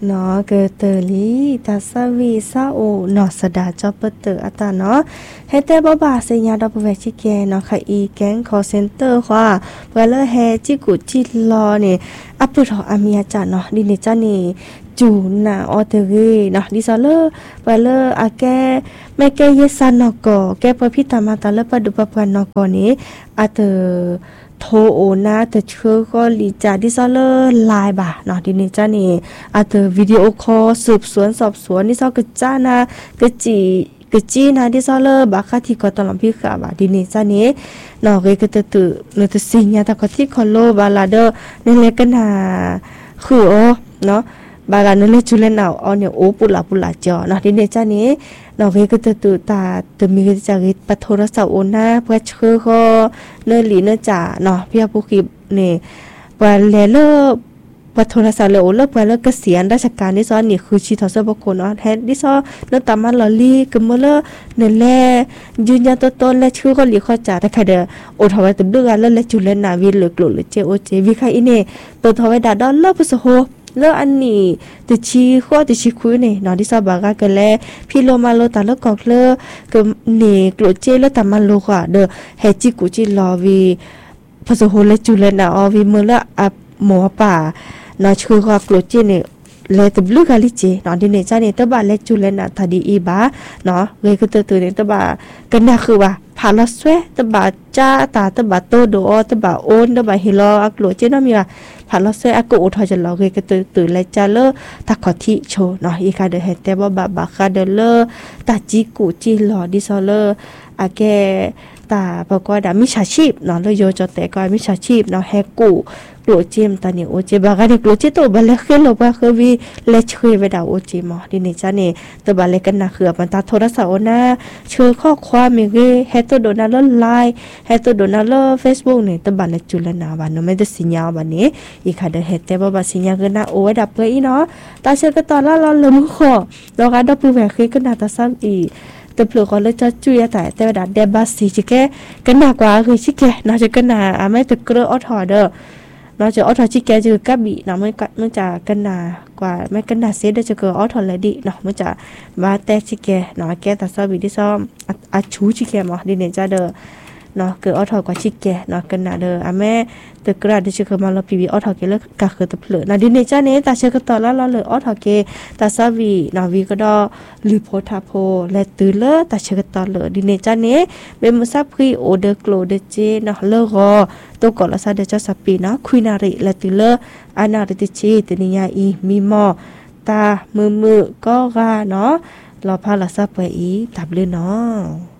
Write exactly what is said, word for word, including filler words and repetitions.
เนาะเกิดเตอลีตาสวีซาโอเนาะสดาจอปเตออัตาเนาะเฮเตบ่บาเสียดอกเวชิแกเนาะค่ะอีแก๊ง call center ว่าเวลาเฮจิกุจิรอนี่อัปปุทออามีอาจารย์เนาะดินี่จ้านี่จูน่ะออเตเรเนาะดิซอเลเวลาอาแกแม่แกเยซันเนาะก็แกปพิตามาตาเลปะดุปะปันเนาะก็นี่อะเตโทโอนาแต่เชื่อก็ลีจาดิซอเลอร์ไลน์บ่าเนาะดินี่จ้านี่อาเตอวิดีโอคอลสืบสวนสอบสวนดิซอกะจ้านะกะจีกะจีนะดิซอเลอร์บาคาที่ก็ตอลอมพี่ค่ะบ่าดินี่จ้านี่เนาะเกกะตะตุเนตสิญญาตะก็ที่คอโลบาลาเดอเนเลกันหาคือโอเนาะบาลาเนเลจุเลนเอาเอาเนี่ยโอปุลาปุลาจอเนาะดินี่จ้านี่เนาะเกกะตะตุตาตะมีกะจากิปะโทรศัพท์โอนาเพื่อเชื่อก็เนลีเนจ่าเนาะพี่ผู้คิดนี่ว่าแลเลอว่าโทรศัพท์เลโอเลว่าเลเกษียณราชการที่ซ้อนนี่คือชีทอสบกเนาะแท้ที่ซ้อเนตามันลอลี่กึมเลนั่นแลยืนยันตัวตนและชื่อก็หลีข้อจ่าแต่ค่ะเด้อโอทไว้ตึกด้วยกันแล้วและจุเลนาวิหรือกลุหรือเจโอเจวิค่ะอีนี่เปิดทไว้ดาดอนเลพุสโฮเลอันนี้ติชีข้อติชีคุยนี่เนาะที่ซอบากากันแลพี่โลมาโลตาเลกอกเลกึมนี่กลุเจเลตามันโลกว่าเด้อเฮจิกุจิลอวีพสโฮเลจุเลนาอวีเมละอะหมอป่าเนาะชื่อว่ากลุเจนี่เลตบลูกาลิเจเนาะดิเนจ้านี่ตบาเลจุเลนาทาดีอีบาเนาะเวคือเตอๆนี่ตบากันน่ะคือว่าพาลาสเวตบาจ้าตาตบาโตโดอตบาโอนตบาฮิลออักลุเจเนาะมีว่าพาลาสเวอะกูโอทอจะลอเวคือเตอๆและจาเลตะขอทิโชเนาะอีคาเดเฮเตบ่บาบาคาเดเลตาจิกุจิลอดิซอเลอะแกตาปะกอดามิชาชีพเนาะเลยโยจอแต่ก็มิชาชีพเนาะแฮกูกลัวเจมตานี่โอเจบากานี่กลัวเจโตบาเลขึ้นลบว่าคือวิเลชคุยไปดาวโอเจมอดินี่จ้านี่ตบาเลกันนะคือมันตาโทรศัพท์นะชื่อข้อความมีเกเฮโตโดนาลไลน์เฮโตโดนาลเฟซบุ๊กนี่ตบาเลจุลนาบานเนาะไม่ได้สัญญาบันนี้อีกค่ะเดเฮเตบ่บาสัญญากันนะโอ้ดับเปอีเนาะตาเชื่อก็ตอนละเราลืมขอแล้วก็ดับเปแหวกคือกันนะตาซ้ำอีแต่เปลือกก็เลยจะจุยแต่แต่ดัดเดบัสสีจิแกกันหนักกว่าคือชิแกน่าจะกันหนาอ่ะไม่ตึกเกลือออทอเด้อน่าจะออทอชิแกจะกะบีเนาะไม่ไม่จะกันหนากว่าไม่กันหนาเสียได้จะเกลือออทอเลยดิเนาะไม่จะมาแต่ชิแกเนาะแกตัดซอบีที่ซ้อมอาชูชิแกมั้งดิเนจ้าเด้อเนาะเกลือออทอกว่าชิแกเนาะกันหนาเด้ออ่ะแม่ตึกกระดาษที่จะเกลือมาเราปีบีออทอเกลือกะเกลือตะเปลือกนะดิเนจ้าเนี่ยตาเชื่อก็ต่อแล้วเราเลยออทอเกตาซาวีเนาะวีก็ดอลือโพธาโพและตือเลอตาเชื่อก็ต่อเลยดิเนจ้าเนี่ยเป็นมุสับคุยโอเดอร์โกลเดเจเนาะเลอรอตัวก่อนละซาเดจ้าสับปีเนาะคุยนาริและตือเลออานาริติเจตนิยาอีมีมอตามือมือก็กาเนาะรอพาละซาไปอีตับเลยเนาะ